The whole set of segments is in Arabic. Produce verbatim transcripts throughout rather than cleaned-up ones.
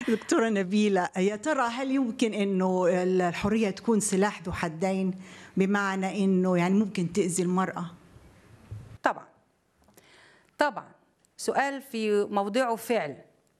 دكتورة نبيلة، يا ترى هل يمكن إنه الحرية تكون سلاح ذو حدين، بمعنى إنه يعني ممكن تأذي المرأة؟ طبعا طبعا سؤال في موضعه فعل.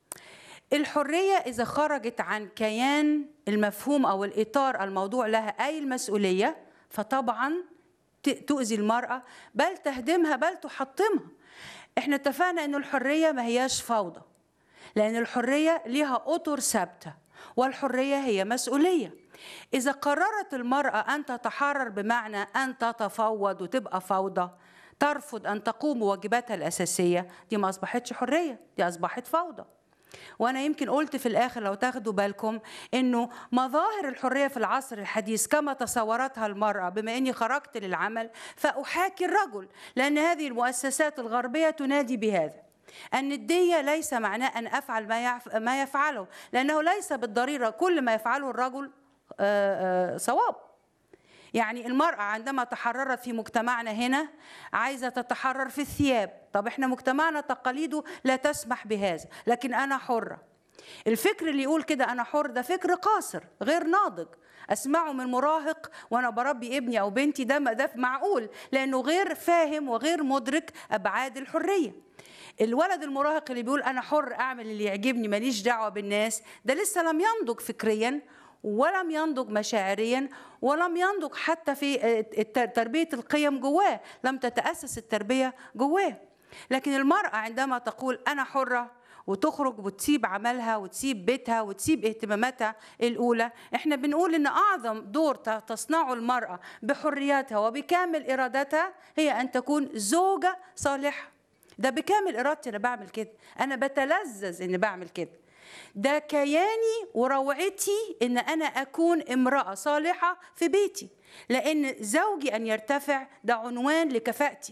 الحرية إذا خرجت عن كيان المفهوم أو الإطار الموضوع لها أي المسؤولية، فطبعا تؤذي المرأة، بل تهدمها، بل تحطمها. احنا اتفقنا أن الحرية ما هياش فوضى، لأن الحرية لها أطر ثابتة، والحرية هي مسؤولية. إذا قررت المرأة أن تتحرر بمعنى أن تتفوض وتبقى فوضى، ترفض أن تقوم بواجباتها الأساسية، دي ما أصبحتش حرية، دي أصبحت فوضى. وأنا يمكن قلت في الآخر لو تاخدوا بالكم إنه مظاهر الحرية في العصر الحديث كما تصورتها المرأة، بما إني خرجت للعمل فأحاكي الرجل، لأن هذه المؤسسات الغربية تنادي بهذا. الندية ليس معناه أن أفعل ما يفعله، لأنه ليس بالضرورة كل ما يفعله الرجل صواب. يعني المرأة عندما تحررت في مجتمعنا هنا عايزة تتحرر في الثياب، طب احنا مجتمعنا تقاليده لا تسمح بهذا، لكن أنا حرة. الفكر اللي يقول كده أنا حر ده فكر قاصر غير ناضج، أسمعه من مراهق وأنا بربي ابني أو بنتي، ده ده معقول، لأنه غير فاهم وغير مدرك أبعاد الحرية. الولد المراهق اللي بيقول أنا حر أعمل اللي يعجبني ماليش دعوة بالناس، ده لسه لم ينضج فكريا، ولم ينضج مشاعريا، ولم ينضج حتى في تربية القيم جواه، لم تتأسس التربية جواه. لكن المرأة عندما تقول أنا حرة وتخرج وتسيب عملها وتسيب بيتها وتسيب اهتماماتها الأولى، احنا بنقول إن أعظم دور تصنعه المرأة بحرياتها وبكامل إرادتها هي أن تكون زوجة صالحة. ده بكامل إرادتي أنا بعمل كده، أنا بتلذذ إن بعمل كده، ده كياني وروعتي إن أنا أكون امرأة صالحة في بيتي، لأن زوجي أن يرتفع ده عنوان لكفاءتي.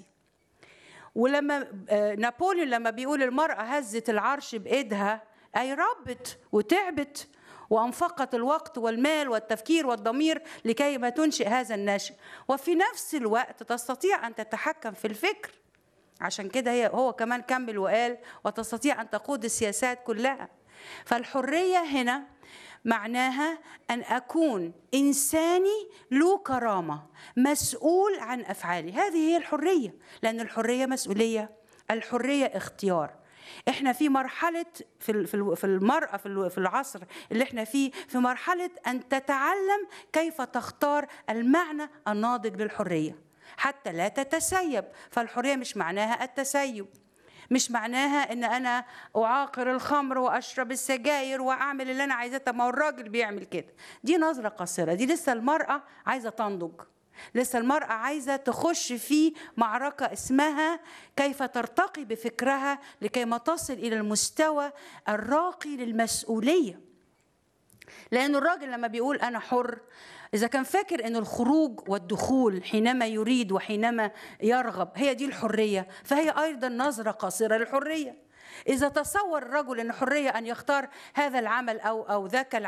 ولما نابليون لما بيقول المرأة هزت العرش بإيدها، أي ربت وتعبت وأنفقت الوقت والمال والتفكير والضمير لكي ما تنشئ هذا النشء، وفي نفس الوقت تستطيع أن تتحكم في الفكر. عشان كده هي هو كمان كمل وقال وتستطيع أن تقود السياسات كلها. فالحرية هنا معناها أن أكون إنساني له كرامة، مسؤول عن أفعالي، هذه هي الحرية، لأن الحرية مسؤولية، الحرية اختيار. إحنا في مرحلة في المرأة في العصر اللي إحنا فيه، في مرحلة أن تتعلم كيف تختار المعنى الناضج للحرية حتى لا تتسيب. فالحرية مش معناها التسيب، مش معناها ان انا اعاقر الخمر واشرب السجاير واعمل اللي انا عايزاه. طب ما هو الراجل بيعمل كده، دي نظره قصيره، دي لسه المراه عايزه تنضج، لسه المراه عايزه تخش في معركه اسمها كيف ترتقي بفكرها لكي ما تصل الى المستوى الراقي للمسؤوليه. لأن الراجل لما بيقول أنا حر، إذا كان فاكر أن الخروج والدخول حينما يريد وحينما يرغب هي دي الحرية، فهي أيضا نظرة قصيرة للحرية. إذا تصور الرجل أن الحرية أن يختار هذا العمل أو أو ذاك العمل